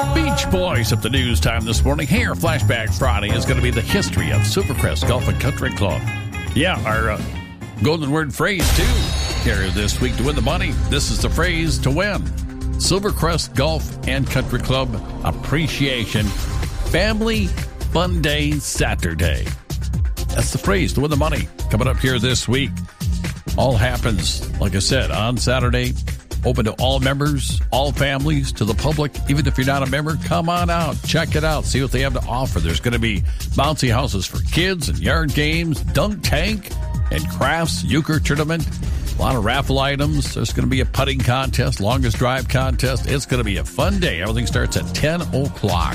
Beach Boys at the news time this morning. Hey, our Flashback Friday is going to be the history of Silvercrest Golf and Country Club. Yeah, our golden word phrase, too, here this week to win the money. This is the phrase to win. Silvercrest Golf and Country Club Appreciation Family Fun Day Saturday. That's the phrase to win the money. Coming up here this week. All happens, like I said, on Saturday. Open to all members, all families, to the public. Even if you're not a member, come on out. Check it out. See what they have to offer. There's going to be bouncy houses for kids and yard games, dunk tank and crafts, euchre tournament, a lot of raffle items. There's going to be a putting contest, longest drive contest. It's going to be a fun day. Everything starts at 10 o'clock.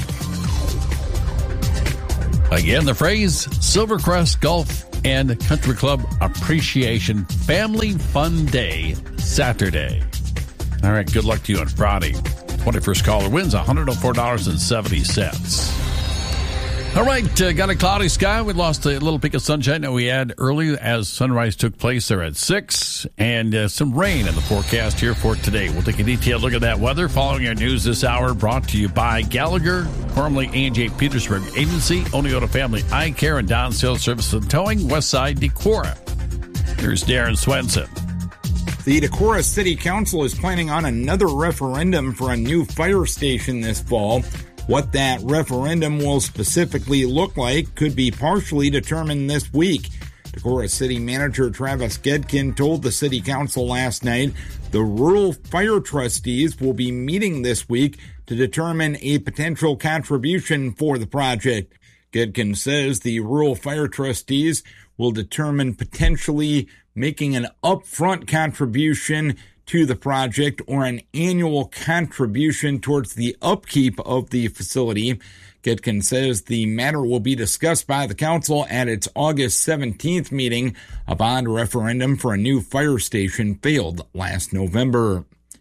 Again, the phrase, Silvercrest Golf and Country Club Appreciation Family Fun Day Saturday. All right, good luck to you on Friday. 21st caller wins $104.70. All right, got a cloudy sky. We lost a little peak of sunshine that we had early as sunrise took place there at 6, and some rain in the forecast here for today. We'll take a detailed look at that weather following our news this hour, brought to you by Gallagher, formerly A&J Petersburg Agency, Oneota Family Eye Care, and Don Sales Service and Towing, Westside Decorah. Here's Darren Swenson. The Decorah City Council is planning on another referendum for a new fire station this fall. What that referendum will specifically look like could be partially determined this week. Decorah City Manager Travis Gedkin told the City Council last night the rural fire trustees will be meeting this week to determine a potential contribution for the project. Gedkin says the rural fire trustees will determine potentially making an upfront contribution to the project or an annual contribution towards the upkeep of the facility. Gedkin says the matter will be discussed by the council at its August 17th meeting. A bond referendum for a new fire station failed last November.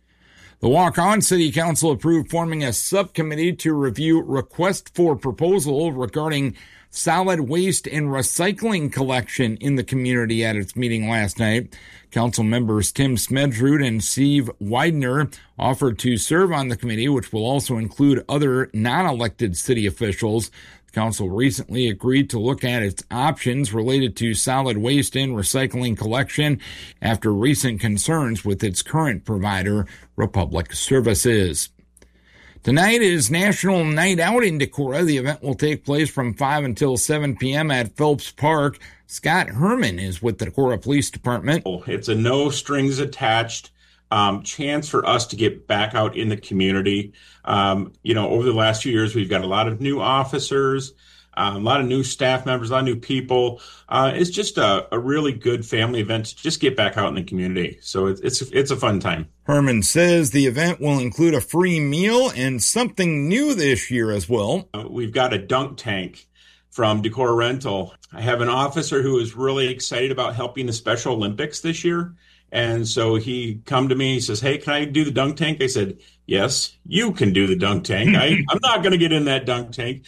The Waukon City Council approved forming a subcommittee to review request for proposal regarding solid waste and recycling collection in the community at its meeting last night. Council members Tim Smedrud and Steve Widener offered to serve on the committee, which will also include other non-elected city officials. The council recently agreed to look at its options related to solid waste and recycling collection after recent concerns with its current provider, Republic Services. Tonight is National Night Out in Decorah. The event will take place from 5 until 7 p.m. at Phelps Park. Scott Herman is with the Decorah Police Department. It's a no strings attached chance for us to get back out in the community. Over the last few years, we've got a lot of new officers, a lot of new staff members, a lot of new people. It's just a really good family event to just get back out in the community. So it's a fun time. Herman says the event will include a free meal and something new this year as well. We've got a dunk tank from Decorah Rental. I have an officer who is really excited about helping the Special Olympics this year. And so he come to me, he says, "Hey, can I do the dunk tank?" I said, "Yes, you can do the dunk tank. I'm not going to get in that dunk tank."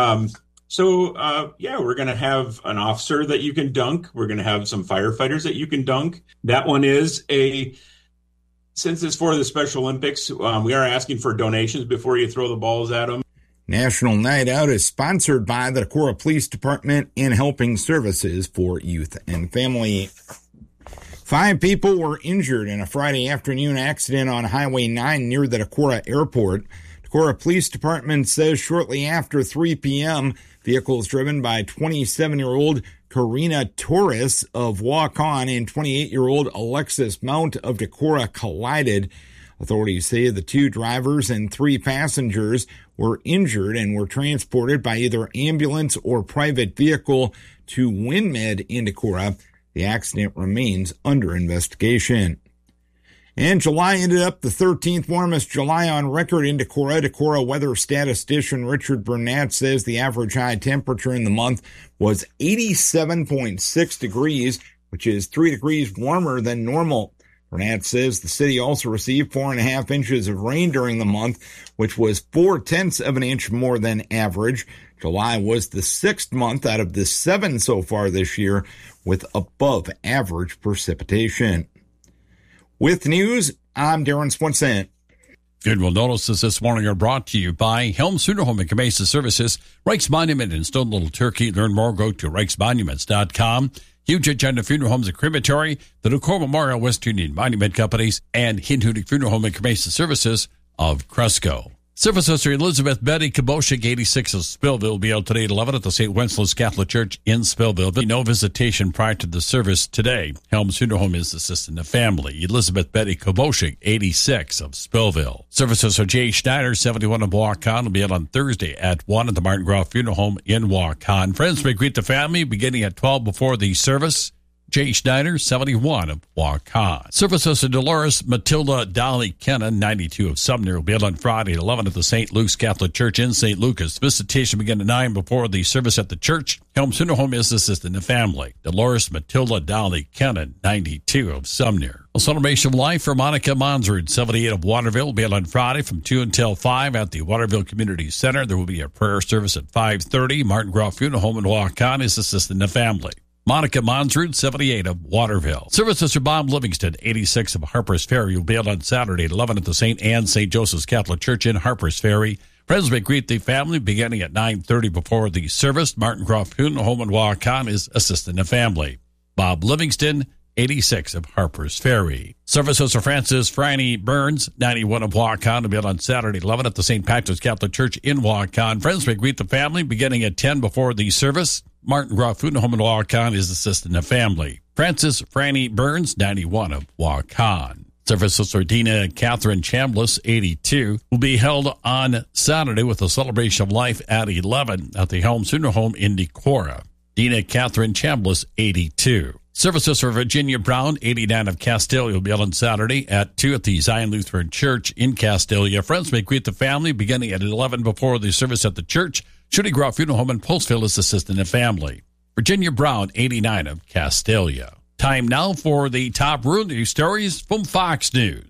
So we're going to have an officer that you can dunk. We're going to have some firefighters that you can dunk. That one is since it's for the Special Olympics, we are asking for donations before you throw the balls at them. National Night Out is sponsored by the Decorah Police Department and Helping Services for Youth and Family. 5 people were injured in a Friday afternoon accident on Highway 9 near the Decorah Airport. Decorah Police Department says shortly after 3 p.m., vehicles driven by 27-year-old Karina Torres of Waukon and 28-year-old Alexis Mount of Decorah collided. Authorities say the 2 drivers and 3 passengers were injured and were transported by either ambulance or private vehicle to WinMed in Decorah. The accident remains under investigation. And July ended up the 13th warmest July on record in Decorah. Decorah weather statistician Richard Burnett says the average high temperature in the month was 87.6 degrees, which is 3 degrees warmer than normal. Burnett says the city also received 4.5 inches of rain during the month, which was 0.4 of an inch more than average. July was the 6th month out of the 7 so far this year with above average precipitation. With news, I'm Darren Swenson. Funeral notices this morning are brought to you by Helms Funeral Home and Cremation Services, Reichs Monument in Stone Little Turkey. Learn more, go to reichsmonuments.com. Huge Agenda Funeral Homes and Crematory, the Decor Memorial West Union Monument Companies, and Hinhudik Funeral Home and Cremation Services of Cresco. Service Sister Elizabeth Betty Kaboshik, 86 of Spillville, will be out today at 11 at the St. Wenceslas Catholic Church in Spillville. No visitation prior to the service today. Helms Funeral Home is assisting the family. Elizabeth Betty Kaboshik, 86 of Spillville. Service Sister Jay Schneider, 71 of Waukon, will be out on Thursday at 1 at the Martin Groff Funeral Home in Waukon. Friends may greet the family beginning at 12 before the service. Jay Schneider, 71 of Waukon. Service Sister Dolores Matilda Dolly Kennan, 92 of Sumner, will be out on Friday at 11 at the St. Luke's Catholic Church in St. Lucas. Visitation begin at 9 before the service at the church. Helms Funeral Home is assisting the family. Dolores Matilda Dolly Kennan, 92 of Sumner. A celebration of life for Monica Monsrud, 78 of Waterville, will be out on Friday from 2 until 5 at the Waterville Community Center. There will be a prayer service at 5:30. Martin Groff Funeral Home in Waukon is assisting the family. Monica Monsrud, 78 of Waterville. Service Sister Bob Livingston, 86 of Harpers Ferry, will be out on Saturday at 11 at the St. Anne St. Joseph's Catholic Church in Harpers Ferry. Friends may greet the family beginning at 9:30 before the service. Martin Groff Funeral Home in Waukon is assisting the family. Bob Livingston, 86 of Harpers Ferry. Service Sister Frances Franny Burns, 91 of Waukon, will be out on Saturday at 11 at the St. Patrick's Catholic Church in Waukon. Friends may greet the family beginning at 10 before the service. Martin Groff Funeral Home in Waukon is assisting the family. Frances Franny Burns, 91 of Waukon. Service Sister Dina Catherine Chambliss, 82, will be held on Saturday with a celebration of life at 11 at the Helms Funeral Home in Decorah. Dina Catherine Chambliss, 82. Service Sister Virginia Brown, 89 of Castalia, will be held on Saturday at 2 at the Zion Lutheran Church in Castalia. Friends may greet the family beginning at 11 before the service at the church. Shooty Groff Funeral Home in Postville is assisting the family. Virginia Brown, 89 of Castalia. Time now for the top real news stories from Fox News.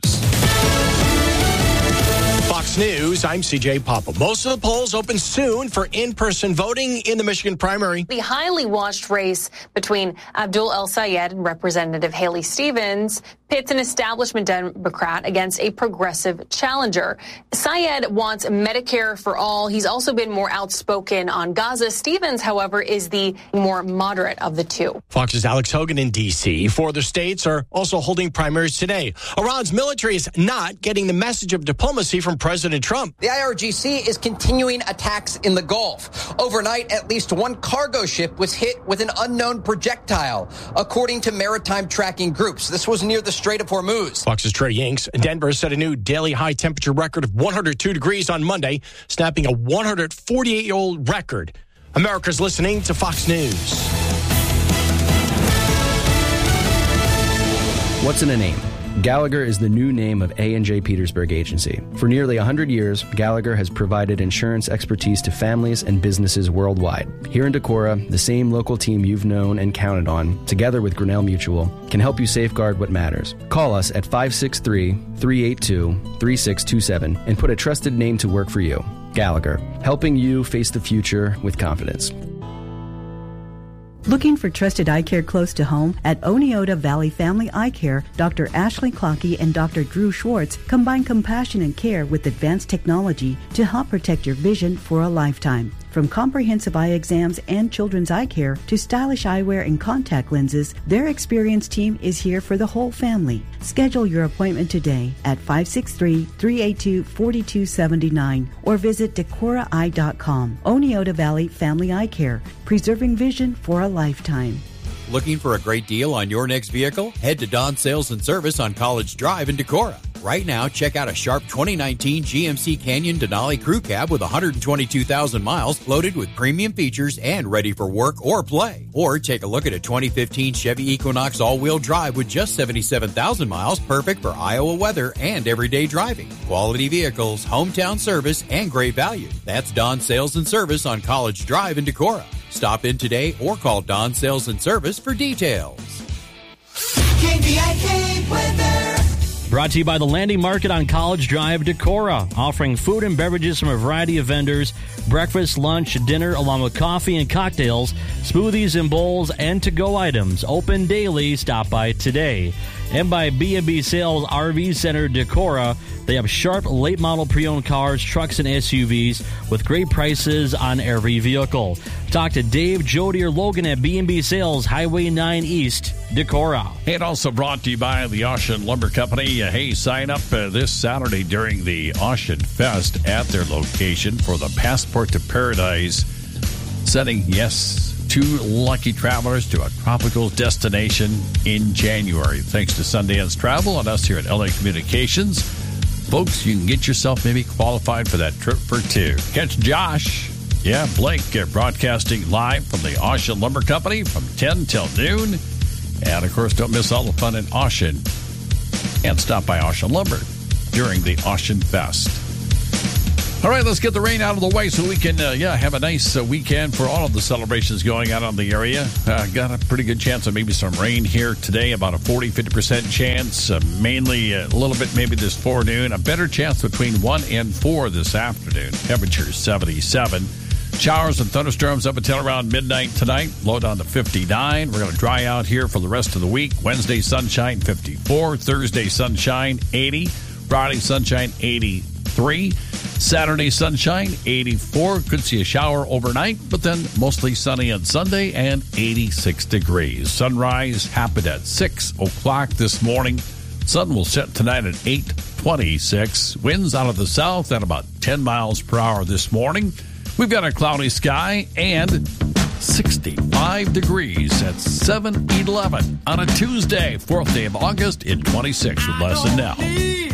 Fox News, I'm CJ Papa. Most of the polls open soon for in-person voting in the Michigan primary. The highly watched race between Abdul El-Sayed and Representative Haley Stevens pits an establishment Democrat against a progressive challenger. Sayed wants Medicare for all. He's also been more outspoken on Gaza. Stevens, however, is the more moderate of the two. Fox's Alex Hogan in D.C. Four other states are also holding primaries today. Iran's military is not getting the message of diplomacy from President Trump. The IRGC is continuing attacks in the Gulf. Overnight, at least one cargo ship was hit with an unknown projectile, according to maritime tracking groups. This was near the Strait of Hormuz. Fox's Trey Yanks. Denver set a new daily high temperature record of 102 degrees on Monday, snapping a 148-year-old record. America's listening to Fox News. What's in a name? Gallagher is the new name of A&J Petersburg Agency. For nearly 100 years, Gallagher has provided insurance expertise to families and businesses worldwide. Here in Decorah, the same local team you've known and counted on, together with Grinnell Mutual, can help you safeguard what matters. Call us at 563-382-3627 and put a trusted name to work for you. Gallagher, helping you face the future with confidence. Looking for trusted eye care close to home? At Oneota Valley Family Eye Care, Dr. Ashley Clockey and Dr. Drew Schwartz combine compassion and care with advanced technology to help protect your vision for a lifetime. From comprehensive eye exams and children's eye care to stylish eyewear and contact lenses, their experienced team is here for the whole family. Schedule your appointment today at 563-382-4279 or visit DecoraEye.com. Oneota Valley Family Eye Care, preserving vision for a lifetime. Looking for a great deal on your next vehicle? Head to Don Sales and Service on College Drive in Decorah. Right now, check out a sharp 2019 GMC Canyon Denali Crew Cab with 122,000 miles loaded with premium features and ready for work or play. Or take a look at a 2015 Chevy Equinox all-wheel drive with just 77,000 miles, perfect for Iowa weather and everyday driving. Quality vehicles, hometown service, and great value. That's Don Sales and Service on College Drive in Decorah. Stop in today or call Don Sales and Service for details. KVIK weather. Brought to you by the Landing Market on College Drive, Decorah, offering food and beverages from a variety of vendors, breakfast, lunch, dinner, along with coffee and cocktails, smoothies and bowls, and to-go items. Open daily. Stop by today. And by B&B Sales RV Center Decorah. They have sharp, late-model pre-owned cars, trucks, and SUVs with great prices on every vehicle. Talk to Dave, Jody, or Logan at B&B Sales, Highway 9 East, Decorah. And also brought to you by the Ocean Lumber Company. Hey, sign up this Saturday during the Ocean Fest at their location for the Passport to Paradise. Sending, yes, 2 lucky travelers to a tropical destination in January. Thanks to Sundance Travel and us here at LA Communications. Folks, you can get yourself maybe qualified for that trip for 2. Catch Josh, Blake, broadcasting live from the Ocean Lumber Company from 10 till noon. And, of course, don't miss all the fun in Ocean. And stop by Ocean Lumber during the Ocean Fest. All right, let's get the rain out of the way so we can, have a nice weekend for all of the celebrations going on in the area. Got a pretty good chance of maybe some rain here today, about a 40-50% chance, mainly a little bit maybe this forenoon. A better chance between 1 and 4 this afternoon. Temperature 77. Showers and thunderstorms up until around midnight tonight. Low down to 59. We're going to dry out here for the rest of the week. Wednesday, sunshine, 54. Thursday, sunshine, 80. Friday, sunshine, 83. Saturday, sunshine, 84. Could see a shower overnight, but then mostly sunny on Sunday and 86 degrees. Sunrise happened at 6 o'clock this morning. Sun will set tonight at 8:26. Winds out of the south at about 10 miles per hour this morning. We've got a cloudy sky and 65 degrees at 7:11 on a Tuesday, 4th day of August in 26 with Lesson Now.